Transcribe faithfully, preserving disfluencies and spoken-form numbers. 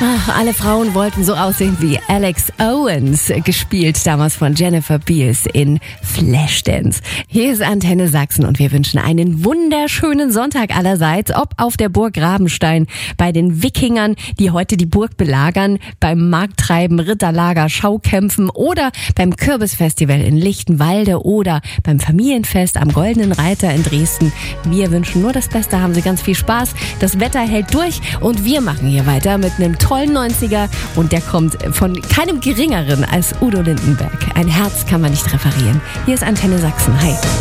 Ach, alle Frauen wollten so aussehen wie Alex Owens, gespielt damals von Jennifer Beals in Flashdance. Hier ist Antenne Sachsen und wir wünschen einen wunderschönen Sonntag allerseits, ob auf der Burg Rabenstein, bei den Wikingern, die heute die Burg belagern, beim Markttreiben, Ritterlager, Schaukämpfen oder beim Kürbisfestival in Lichtenwalde oder beim Familienfest am Goldenen Reiter in Dresden. Wir wünschen nur das Beste, haben Sie ganz viel Spaß. Das Wetter hält durch und wir machen hier weiter mit einem tollen neunziger und der kommt von keinem geringeren als Udo Lindenberg. Ein Herz kann man nicht referieren. Hier ist Antenne Sachsen. Hi.